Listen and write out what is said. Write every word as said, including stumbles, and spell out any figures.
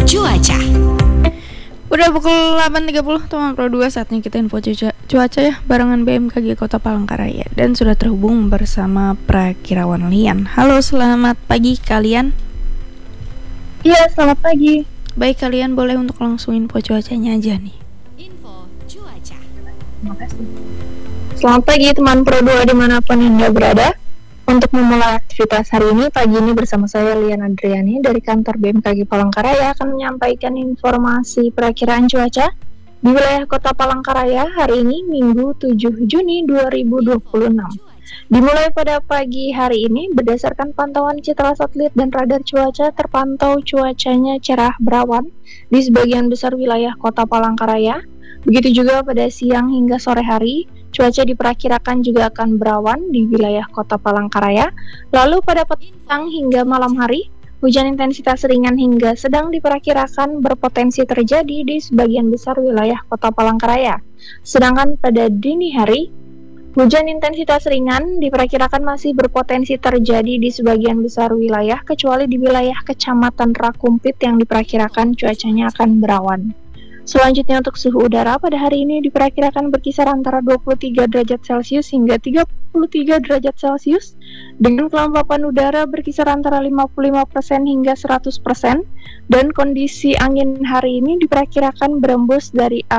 cuaca. Udah pukul delapan tiga puluh teman Pro dua, saatnya kita info cuaca, cuaca ya barengan B M K G Kota Palangkaraya. Dan sudah terhubung bersama Prakirawan Lian. Halo, selamat pagi kalian. Iya, selamat pagi. Baik, kalian boleh untuk langsung info cuacanya aja nih. Info cuaca. Terima kasih. Selamat pagi teman Pro dua dimanapun Anda berada. Untuk memulai aktivitas hari ini, pagi ini bersama saya Lian Adriani dari kantor B M K G Palangkaraya akan menyampaikan informasi perakiraan cuaca di wilayah Kota Palangkaraya hari ini Minggu tujuh Juni dua ribu dua puluh enam. Dimulai pada pagi hari ini, berdasarkan pantauan citra satelit dan radar cuaca, terpantau cuacanya cerah berawan di sebagian besar wilayah Kota Palangkaraya. Begitu juga pada siang hingga sore hari, cuaca diperkirakan juga akan berawan di wilayah Kota Palangkaraya. Lalu pada petang hingga malam hari, hujan intensitas ringan hingga sedang diperkirakan berpotensi terjadi di sebagian besar wilayah Kota Palangkaraya. Sedangkan pada dini hari, hujan intensitas ringan diperkirakan masih berpotensi terjadi di sebagian besar wilayah, kecuali di wilayah Kecamatan Rakumpit yang diperkirakan cuacanya akan berawan. Selanjutnya untuk suhu udara pada hari ini diperkirakan berkisar antara dua puluh tiga derajat Celcius hingga tiga puluh tiga derajat Celcius, dengan kelembapan udara berkisar antara lima puluh lima persen hingga seratus persen, dan kondisi angin hari ini diperkirakan berembus dari